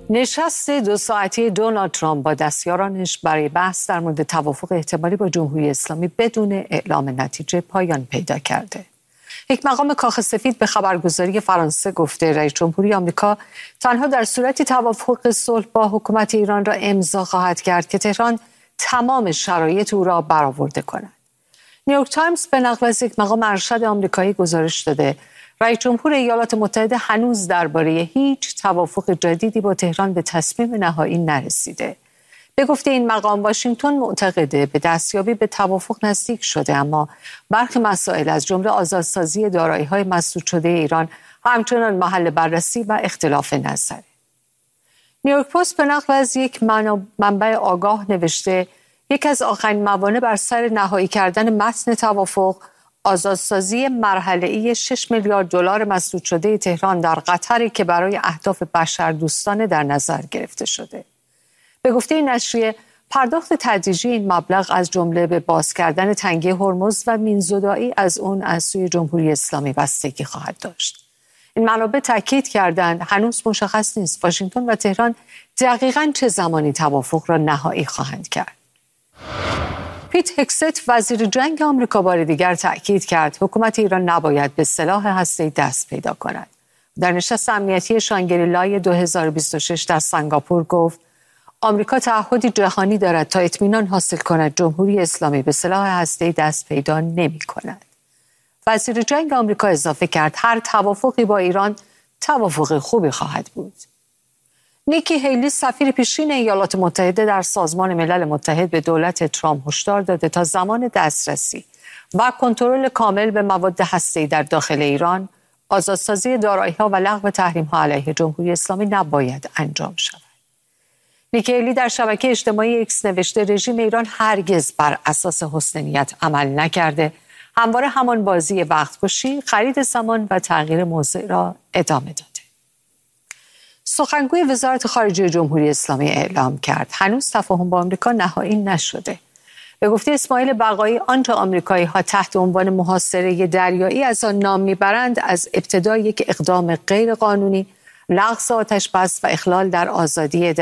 نشست 2 ساعته دونالد ترامپ با دستیارانش برای بحث در مورد توافق احتمالی با جمهوری اسلامی بدون اعلام نتیجه پایان پیدا کرده. یک مقام کاخ سفید به خبرگزاری فرانسه گفته رئیس جمهوری آمریکا تنها در صورتی توافق صلح با حکومت ایران را امضا خواهد کرد که تهران تمام شرایط او را برآورده کند. نیویورک تایمز به نقل از یک مقام ارشد آمریکایی گزارش داده رئیس جمهور ایالات متحده هنوز درباره هیچ توافق جدیدی با تهران به تصمیم نهایی نرسیده. به گفته این مقام واشنگتن معتقده به دستیابی به توافق نزدیک شده، اما برخی مسائل از جمله آزادسازی دارایی‌های مسدود شده ایران همچنان محل بررسی و اختلاف نظره. نیویورک پست به نقل از یک منبع آگاه نوشته یک از آخرین موانع بر سر نهایی کردن متن توافق آزادسازی مرحله‌ای 6 میلیارد دلار مسدود شده تهران در قطری که برای اهداف بشردوستانه در نظر گرفته شده. به گفته این نشریه پرداخت تدریجی این مبلغ از جمله به باز کردن تنگه هرمز و مینزدایی از اون از سوی جمهوری اسلامی بستگی خواهد داشت. این منابع تاکید کردند هنوز مشخص نیست واشنگتن و تهران دقیقاً چه زمانی توافق را نهایی خواهند کرد. پیت هگست وزیر جنگ آمریکا بار دیگر تأکید کرد حکومت ایران نباید به سلاح هسته‌ای دست پیدا کند. در نشست امنیتی شانگری-لای 2026 در سنگاپور گفت آمریکا تعهدی جهانی دارد تا اطمینان حاصل کند جمهوری اسلامی به سلاح هسته‌ای دست پیدا نمی‌کند. وزیر جنگ آمریکا اضافه کرد هر توافقی با ایران توافق خوبی خواهد بود. نیکی هیلی سفیر پیشین ایالات متحده در سازمان ملل متحد به دولت ترامپ هشدار داده تا زمان دسترسی و کنترل کامل به مواد هسته‌ای در داخل ایران، آزادسازی دارایی‌ها و لغو تحریم‌ها علیه جمهوری اسلامی نباید انجام شود. نیکی هیلی در شبکه اجتماعی ایکس نوشته رژیم ایران هرگز بر اساس حسن نیت عمل نکرده، همواره همان بازی وقت‌کشی، خرید زمان و تغییر موضع را ادامه داده. سخنگوی وزارت خارجه جمهوری اسلامی اعلام کرد هنوز تفاهم با آمریکا نهایی نشده. به گفته اسماعیل بقایی آنچه آمریکایی‌ها تحت عنوان محاصره دریایی از آن نام میبرند از ابتدا یک اقدام غیرقانونی، نقض آتش‌بس و اخلال در آزادی